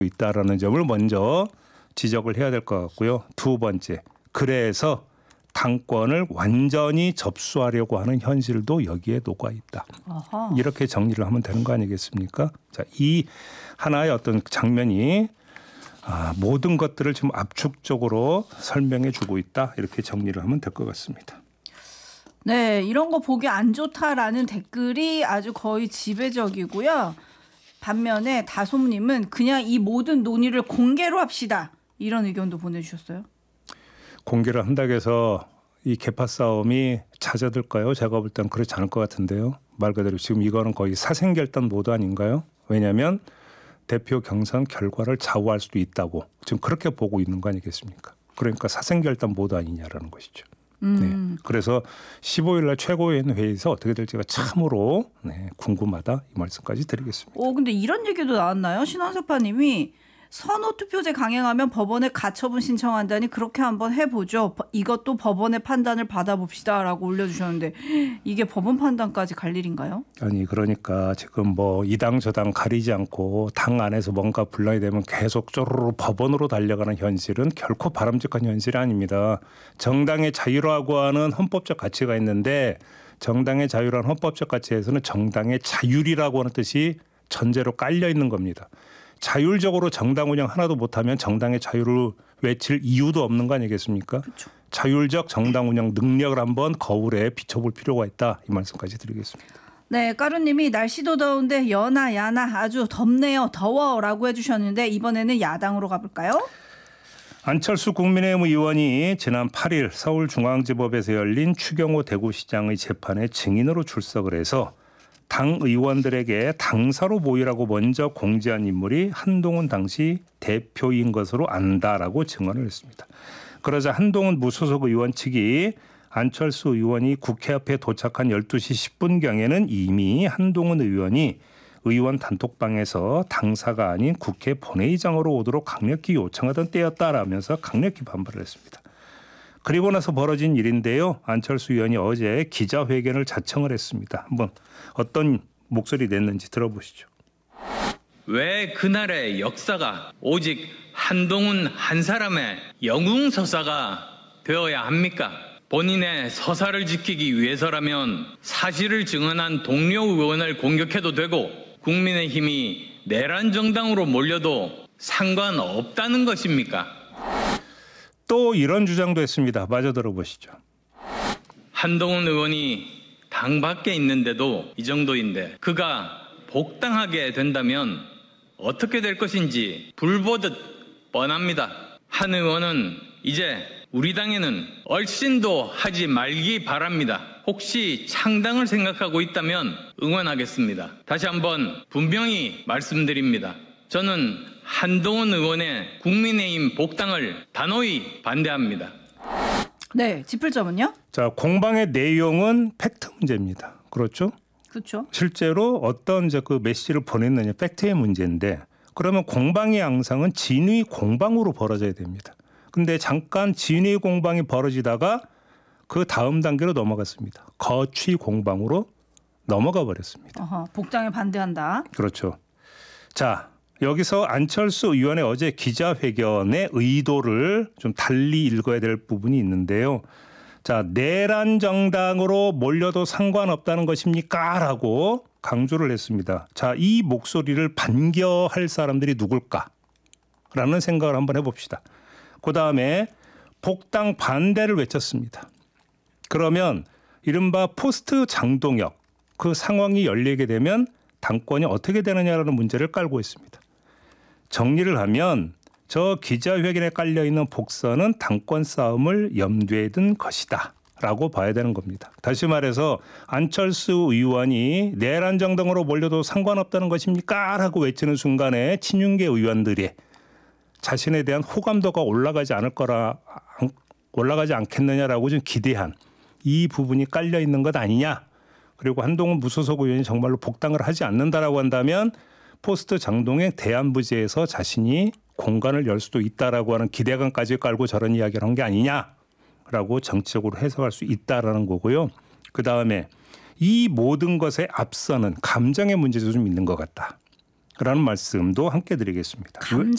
있다라는 점을 먼저 지적을 해야 될 것 같고요. 두 번째, 그래서 당권을 완전히 접수하려고 하는 현실도 여기에 녹아 있다. 아하. 이렇게 정리를 하면 되는 거 아니겠습니까? 자, 이 하나의 어떤 장면이 모든 것들을 지금 압축적으로 설명해 주고 있다. 이렇게 정리를 하면 될 것 같습니다. 네, 이런 거 보기 안 좋다라는 댓글이 아주 거의 지배적이고요. 반면에 다솜님은 그냥 이 모든 논의를 공개로 합시다. 이런 의견도 보내주셨어요. 공개를 한다고 해서 이 계파 싸움이 잦아들까요? 제가 볼 땐 그렇지 않을 것 같은데요. 말 그대로 지금 이거는 거의 사생결단 모드 아닌가요? 왜냐하면 대표 경선 결과를 좌우할 수도 있다고 지금 그렇게 보고 있는 거 아니겠습니까? 그러니까 사생결단 모드 아니냐라는 것이죠. 네. 그래서 15일 날 최고위원 회의에서 어떻게 될지가 참으로 궁금하다 이 말씀까지 드리겠습니다. 근데 이런 얘기도 나왔나요? 신원석파님이 선호투표제 강행하면 법원에 가처분 신청한다니 그렇게 한번 해보죠. 이것도 법원의 판단을 받아봅시다라고 올려주셨는데 이게 법원 판단까지 갈 일인가요? 아니 그러니까 지금 뭐 이 당 저 당 가리지 않고 당 안에서 뭔가 분란이 되면 계속 쪼르르 법원으로 달려가는 현실은 결코 바람직한 현실이 아닙니다. 정당의 자유라고 하는 헌법적 가치가 있는데 정당의 자유라는 헌법적 가치에서는 정당의 자율이라고 하는 뜻이 전제로 깔려 있는 겁니다. 자율적으로 정당 운영 하나도 못하면 정당의 자유를 외칠 이유도 없는 거 아니겠습니까? 그렇죠. 자율적 정당 운영 능력을 한번 거울에 비춰볼 필요가 있다. 이 말씀까지 드리겠습니다. 네, 까루님이 날씨도 더운데 여나 야나 아주 덥네요. 더워라고 해주셨는데 이번에는 야당으로 가볼까요? 안철수 국민의힘 의원이 지난 8일 서울중앙지법에서 열린 추경호 대구시장의 재판에 증인으로 출석을 해서 당 의원들에게 당사로 보이라고 먼저 공지한 인물이 한동훈 당시 대표인 것으로 안다라고 증언을 했습니다. 그러자 한동훈 무소속 의원 측이 안철수 의원이 국회 앞에 도착한 12시 10분경에는 이미 한동훈 의원이 의원 단톡방에서 당사가 아닌 국회 본회의장으로 오도록 강력히 요청하던 때였다라면서 강력히 반발을 했습니다. 그리고 나서 벌어진 일인데요. 안철수 의원이 어제 기자회견을 자청을 했습니다. 한번 어떤 목소리 냈는지 들어보시죠. 왜 그날의 역사가 오직 한동훈 한 사람의 영웅서사가 되어야 합니까? 본인의 서사를 지키기 위해서라면 사실을 증언한 동료 의원을 공격해도 되고 국민의힘이 내란 정당으로 몰려도 상관없다는 것입니까? 또 이런 주장도 했습니다. 마저 들어보시죠. 한동훈 의원이 당 밖에 있는데도 이 정도인데 그가 복당하게 된다면 어떻게 될 것인지 불보듯 뻔합니다. 한 의원은 이제 우리 당에는 얼씬도 하지 말기 바랍니다. 혹시 창당을 생각하고 있다면 응원하겠습니다. 다시 한번 분명히 말씀드립니다. 저는 한동훈 의원의 국민의힘 복당을 단호히 반대합니다. 네, 짚을 점은요? 자, 공방의 내용은 팩트 문제입니다. 그렇죠? 그렇죠. 실제로 어떤 그 메시지를 보냈느냐 팩트의 문제인데 그러면 공방의 양상은 진위 공방으로 벌어져야 됩니다. 근데 잠깐 진위 공방이 벌어지다가 그 다음 단계로 넘어갔습니다. 거취 공방으로 넘어가 버렸습니다. 복당에 반대한다. 그렇죠. 자, 여기서 안철수 의원의 어제 기자회견의 의도를 좀 달리 읽어야 될 부분이 있는데요. 자, 내란 정당으로 몰려도 상관없다는 것입니까? 라고 강조를 했습니다. 자, 이 목소리를 반겨할 사람들이 누굴까? 라는 생각을 한번 해봅시다. 그다음에 복당 반대를 외쳤습니다. 그러면 이른바 포스트 장동혁 그 상황이 열리게 되면 당권이 어떻게 되느냐라는 문제를 깔고 있습니다. 정리를 하면 저 기자회견에 깔려있는 복선은 당권 싸움을 염두에 둔 것이다 라고 봐야 되는 겁니다. 다시 말해서 안철수 의원이 내란 정당으로 몰려도 상관없다는 것입니까? 라고 외치는 순간에 친윤계 의원들이 자신에 대한 호감도가 올라가지 않겠느냐라고 좀 기대한 이 부분이 깔려 있는 것 아니냐. 그리고 한동훈 무소속 의원이 정말로 복당을 하지 않는다라고 한다면 포스트 장동혁 대안부지에서 자신이 공간을 열 수도 있다라고 하는 기대감까지 깔고 저런 이야기를 한 게 아니냐라고 정치적으로 해석할 수 있다라는 거고요. 그다음에 이 모든 것에 앞서는 감정의 문제도 좀 있는 것 같다. 라는 말씀도 함께 드리겠습니다.